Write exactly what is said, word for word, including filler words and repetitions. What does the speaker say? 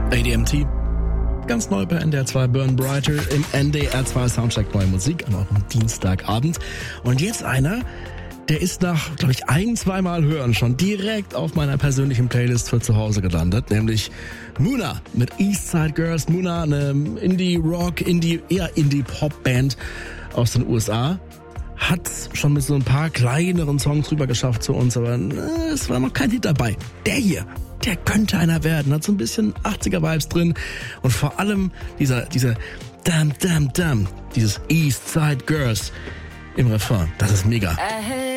A D M T. Ganz neu bei N D R zwei Burn Brighter im N D R zwei Soundcheck Neue Musik an eurem Dienstagabend. Und jetzt einer, der ist nach, glaube ich, ein, zweimal hören schon direkt auf meiner persönlichen Playlist für zu Hause gelandet, nämlich Muna mit Eastside Girls. Muna, eine Indie-Rock, Indie, eher Indie-Pop-Band aus den U S A. Hat schon mit so ein paar kleineren Songs rüber geschafft zu uns, aber äh, es war noch kein Hit dabei. Der hier, der könnte einer werden, hat so ein bisschen achtziger-Vibes drin und vor allem dieser, dieser Damn, Damn, Damn, dieses Eastside Girls im Refrain, das ist mega.